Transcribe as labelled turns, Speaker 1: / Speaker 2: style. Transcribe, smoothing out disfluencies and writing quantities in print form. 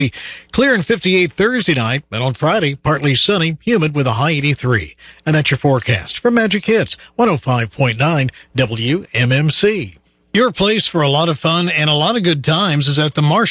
Speaker 1: Clear and 58 Thursday night, and on Friday, partly sunny, humid with a high 83. And that's your forecast from Magic Hits 105.9 WMMC. Your place for a lot of fun and a lot of good times is at the Marsh